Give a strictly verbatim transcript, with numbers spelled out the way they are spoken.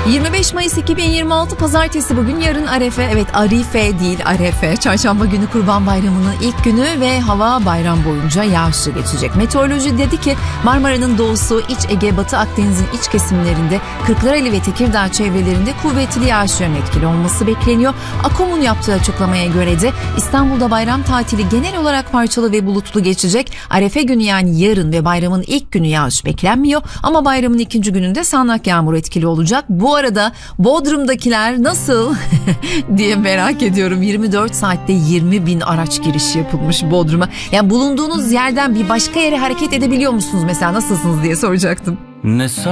yirmi beş Mayıs iki bin yirmi altı Pazartesi bugün, yarın Arefe. Evet, Arife değil Arefe. Çarşamba günü Kurban Bayramı'nın ilk günü ve hava bayram boyunca yağışlı geçecek. Meteoroloji dedi ki Marmara'nın doğusu, İç Ege, Batı Akdeniz'in iç kesimlerinde, Kırklareli ve Tekirdağ çevrelerinde kuvvetli yağışların etkili olması bekleniyor. AKOM'un yaptığı açıklamaya göre de İstanbul'da bayram tatili genel olarak parçalı ve bulutlu geçecek. Arefe günü yani yarın ve bayramın ilk günü yağış beklenmiyor ama bayramın ikinci gününde sağanak yağmur etkili olacak. Bu arada Bodrum'dakiler nasıl diye merak ediyorum. yirmi dört saatte yirmi bin araç girişi yapılmış Bodrum'a. Yani bulunduğunuz yerden bir başka yere hareket edebiliyor musunuz mesela, nasılsınız diye soracaktım. Ne